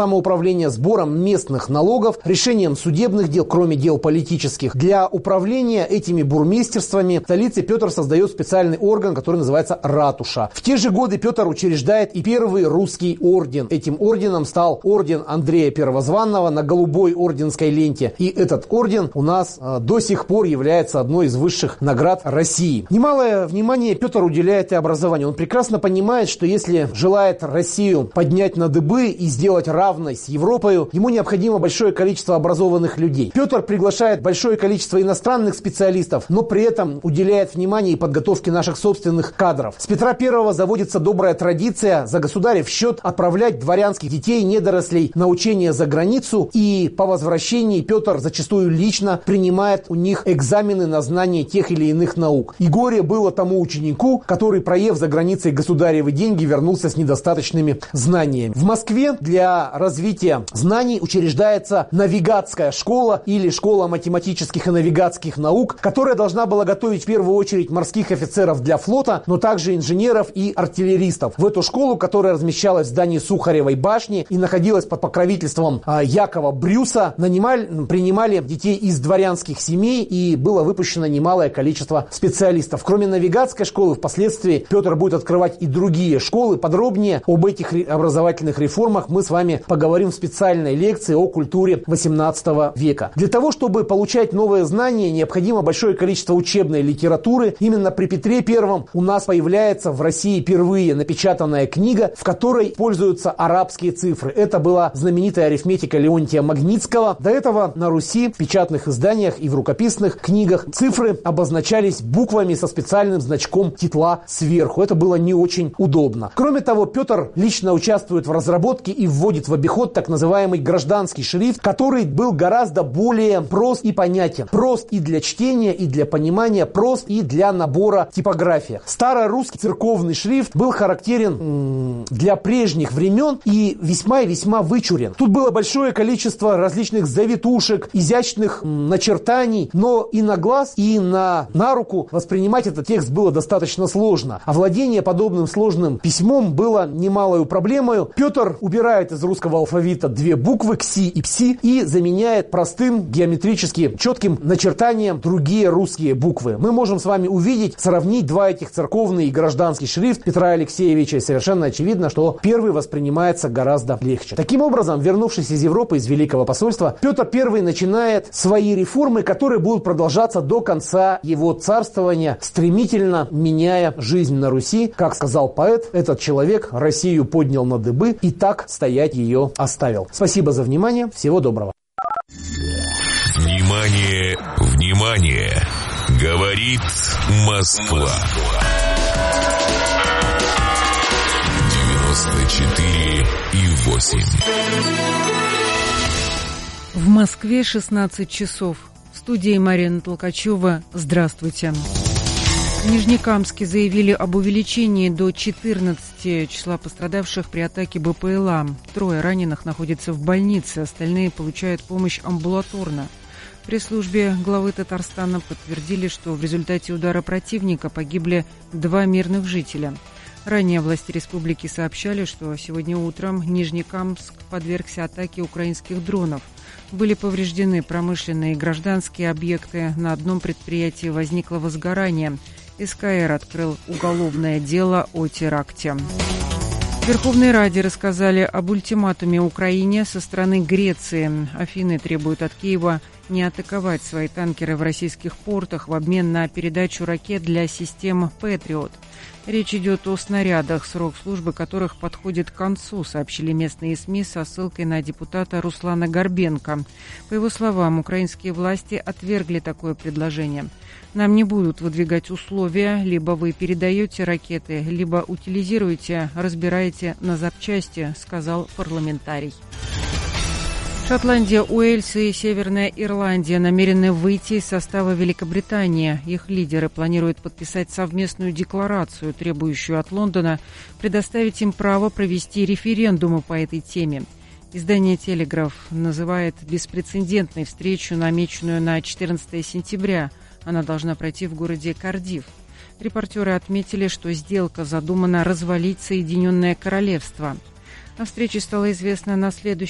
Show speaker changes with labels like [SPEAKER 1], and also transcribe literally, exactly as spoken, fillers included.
[SPEAKER 1] самоуправления, сбором местных налогов, решением судебных дел, кроме дел политических. Для управления этими бурмистерствами в столице Петр создает специальный орган, который называется ратуша. В те же годы Петр учреждает и первый русский орден. Этим орденом стал орден Андрея Первозванного на голубой орденской ленте. И этот орден у нас э, до сих пор является одной из высших наград России. Немалое внимание Петр уделяет и образованию. Он прекрасно понимает, что если желает Россию поднять на дыбы и сделать равной с Европой, ему необходимо большое количество образованных людей. Петр приглашает большое количество иностранных специалистов, но при этом уделяет внимание и подготовке наших собственных кадров. С Петра Первого заводится добрая традиция за государев счет отправлять дворянских детей, недорослей на учение за границу, и по возвращении Петр зачастую лично принимает у них экзамены на знание тех или иных наук. И горе было тому ученику, который, проев за границей государевы деньги, вернулся с недостаточными знаниями. В Москве для развития знаний учреждается навигатская школа или школа математических и навигатских наук, которая должна была готовить в первую очередь морских офицеров для флота, но также инженеров и артиллеристов. В эту школу, которая размещалась в здании Сухаревой башни и находилась под покровительством а, Якова Брюса, нанимали, принимали детей из дворянских семей, и было выпущено немалое количество специалистов. Кроме навигатской школы, впоследствии Петр будет открывать и другие школы. Подробнее об этих образовательных реформах мы с вами поговорим в специальной лекции о культуре восемнадцатого века. Для того, чтобы получать новые знания, необходимо большое количество учебной литературы. Именно при Петре Первом у нас появляется в России впервые напечатанная книга, в которой пользуются арабские цифры. Это была знаменитая арифметика Леонтия Магнитского. До этого на Руси в печатных изданиях и в рукописных книгах цифры обозначались буквами со специальным значком титла сверху. Это было не очень удобно. Кроме того, Петр лично участвует в разработке и вводит в обиход так называемый гражданский шрифт, который был гораздо более прост и понятен. Прост и для чтения, и для понимания, прост и для набора типографии. Старорусский церковный шрифт был характерен м- для прежних времен и весьма и весьма вычурен. Тут было большое количество различных завитушек, изящных м- начертаний, но и на глаз, и на, на руку воспринимать этот текст было достаточно сложно. А владение подобным сложным письмом было немалой проблемой. Петр убирает из русского алфавита две буквы «кси» и «пси» и заменяет простым геометрически четким начертанием другие русские буквы. Мы можем с вами увидеть, сравнить два этих, церковный и гражданский шрифт Петра Алексеевича, и совершенно очевидно, что первый воспринимается гораздо легче. Таким образом, вернувшись из Европы, из Великого посольства, Петр Первый начинает свои реформы, которые будут продолжаться до конца его царствования, стремительно меняя жизнь на Руси. Как сказал поэт, этот человек Россию поднял на дыбы и так стоять ее оставил. Спасибо за внимание. Всего доброго.
[SPEAKER 2] Внимание, внимание! Говорит Москва. девяносто четыре и восемь.
[SPEAKER 3] В Москве шестнадцать часов. В студии Марина Толкачева. Здравствуйте. В Нижнекамске заявили об увеличении до четырнадцати числа пострадавших при атаке БПЛА. Трое раненых находятся в больнице, остальные получают помощь амбулаторно. В пресс-службе главы Татарстана подтвердили, что в результате удара противника погибли два мирных жителя. Ранее власти республики сообщали, что сегодня утром Нижнекамск подвергся атаке украинских дронов. Были повреждены промышленные и гражданские объекты. На одном предприятии возникло возгорание. СКР открыл уголовное дело о теракте. В Верховной Раде рассказали об ультиматуме Украине со стороны Греции. Афины требуют от Киева не атаковать свои танкеры в российских портах в обмен на передачу ракет для систем «Патриот». Речь идет о снарядах, срок службы которых подходит к концу, сообщили местные СМИ со ссылкой на депутата Руслана Горбенко. По его словам, украинские власти отвергли такое предложение. «Нам не будут выдвигать условия, либо вы передаете ракеты, либо утилизируете, разбираете на запчасти», сказал парламентарий. Шотландия, Уэльс и Северная Ирландия намерены выйти из состава Великобритании. Их лидеры планируют подписать совместную декларацию, требующую от Лондона предоставить им право провести референдумы по этой теме. Издание «Телеграф» называет беспрецедентной встречу, намеченную на четырнадцатое сентября. Она должна пройти в городе Кардифф. Репортеры отметили, что сделка задумана развалить Соединенное Королевство. О встрече стало известно на следующий